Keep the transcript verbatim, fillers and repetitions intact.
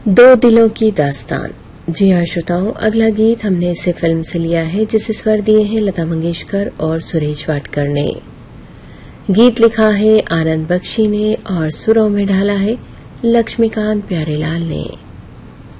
दो दिलों की दास्तान। जी हाँ श्रोताओं, अगला गीत हमने इसे फिल्म से लिया है जिसे स्वर दिए हैं लता मंगेशकर और सुरेश वाडकर ने। गीत लिखा है आनंद बख्शी ने और सुरों में ढाला है लक्ष्मीकांत प्यारेलाल ने।